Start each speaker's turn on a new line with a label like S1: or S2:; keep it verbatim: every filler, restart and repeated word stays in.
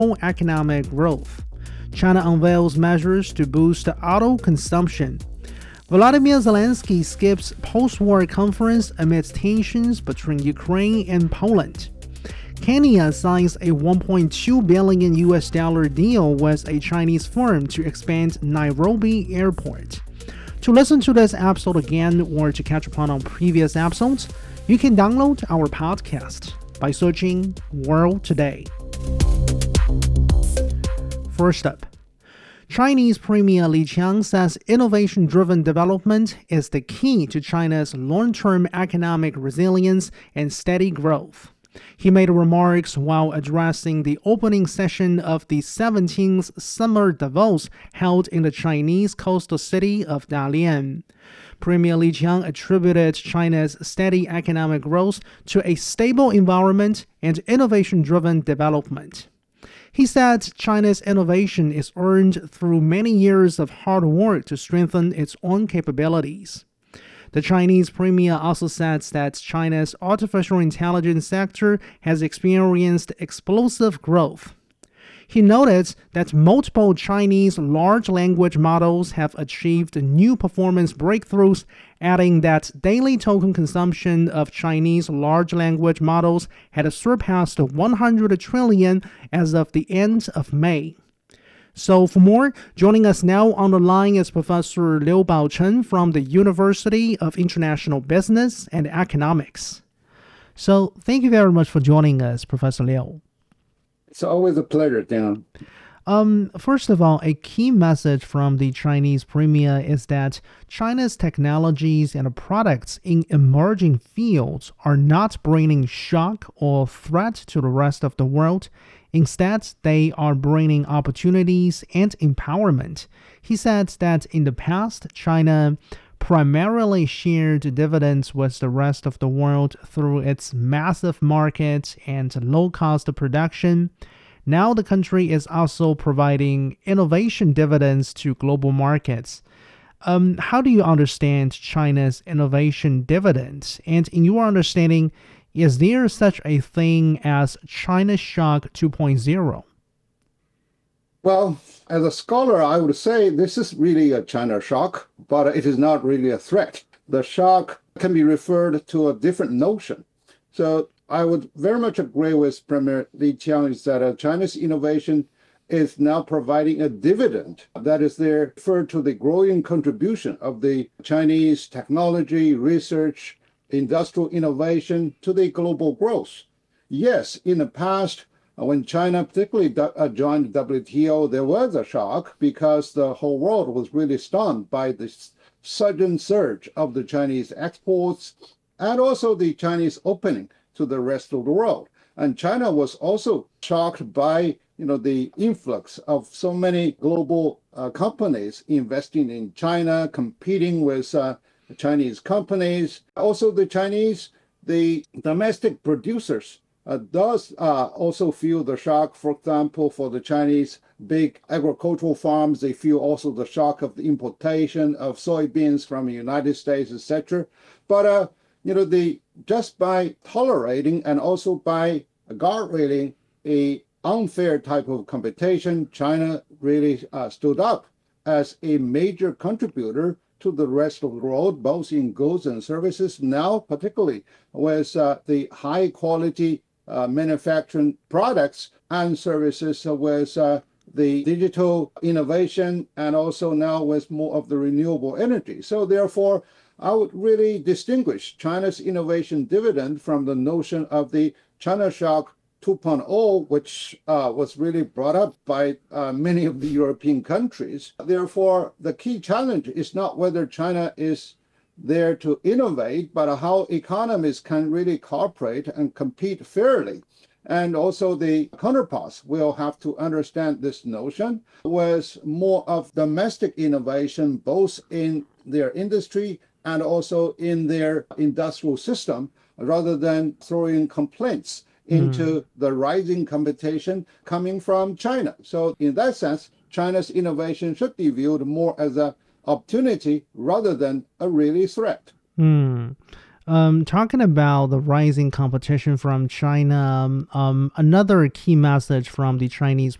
S1: economic growth. China unveils measures to boost auto consumption. Volodymyr Zelensky skips post-war conference amidst tensions between Ukraine and Poland. Kenya signs a one point two billion U S dollar deal with a Chinese firm to expand Nairobi Airport. To listen to this episode again or to catch up on previous episodes, you can download our podcast by searching World Today. First up, Chinese Premier Li Qiang says innovation-driven development is the key to China's long-term economic resilience and steady growth. He made remarks while addressing the opening session of the seventeenth Summer Davos held in the Chinese coastal city of Dalian. Premier Li Qiang attributed China's steady economic growth to a stable environment and innovation-driven development. He said China's innovation is earned through many years of hard work to strengthen its own capabilities. The Chinese premier also said that China's artificial intelligence sector has experienced explosive growth. He noted that multiple Chinese large language models have achieved new performance breakthroughs, adding that daily token consumption of Chinese large language models had surpassed one hundred trillion as of the end of May. So for more, joining us now on the line is Professor Liu Baochen from the University of International Business and Economics. So thank you very much for joining us, Professor Liu.
S2: It's always a pleasure, Dan.
S1: Um, first of all, a key message from the Chinese premier is that China's technologies and products in emerging fields are not bringing shock or threat to the rest of the world. Instead, they are bringing opportunities and empowerment. He said that in the past, China primarily shared dividends with the rest of the world through its massive market and low-cost production. Now the country is also providing innovation dividends to global markets. Um, how do you understand China's innovation dividends? And in your understanding, is there such a thing as China Shock two point oh?
S2: Well, as a scholar, I would say this is really a China shock, but it is not really a threat. The shock can be referred to a different notion. So I would very much agree with Premier Li Qiang that uh, China's innovation is now providing a dividend that is there referred to the growing contribution of the Chinese technology, research, industrial innovation to the global growth. Yes, in the past, when China particularly joined the W T O, there was a shock because the whole world was really stunned by the sudden surge of the Chinese exports and also the Chinese opening to the rest of the world. And China was also shocked by you know, the influx of so many global uh, companies investing in China, competing with uh, Chinese companies. Also, the Chinese, the domestic producers uh, does uh, also feel the shock. For example, for the Chinese big agricultural farms, they feel also the shock of the importation of soybeans from the United States, et cetera. But uh, you know, the just by tolerating and also by guardrailing a unfair type of competition, China really uh, stood up as a major contributor to the rest of the world, both in goods and services. Now, particularly with uh, the high quality uh, manufacturing products and services, uh, with uh, the digital innovation, and also now with more of the renewable energy. So therefore, I would really distinguish China's innovation dividend from the notion of the China Shock two point oh, which uh, was really brought up by uh, many of the European countries. Therefore, the key challenge is not whether China is there to innovate, but how economies can really cooperate and compete fairly. And also the counterparts will have to understand this notion with more of domestic innovation, both in their industry and also in their industrial system, rather than throwing complaints into mm. the rising competition coming from China. So in that sense, China's innovation should be viewed more as an opportunity rather than a really threat.
S1: Mm. Um, talking about the rising competition from China, um, another key message from the Chinese